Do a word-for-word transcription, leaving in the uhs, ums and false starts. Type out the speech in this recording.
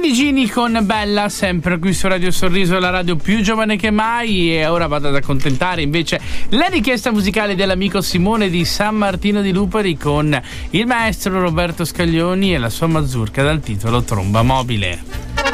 Di Gini con Bella, sempre qui su Radio Sorriso, la radio più giovane che mai. E ora vado ad accontentare invece la richiesta musicale dell'amico Simone di San Martino di Lupari con il maestro Roberto Scaglioni e la sua mazurka dal titolo Tromba Mobile.